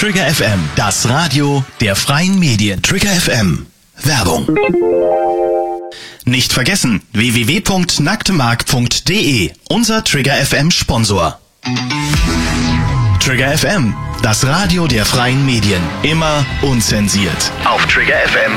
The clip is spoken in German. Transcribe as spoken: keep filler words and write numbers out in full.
Trigger F M, das Radio der freien Medien. Trigger F M. Werbung. Nicht vergessen, w w w punkt nacktemark punkt d e, unser Trigger F M Sponsor. Trigger F M, das Radio der freien Medien. Immer unzensiert. Auf Trigger F M.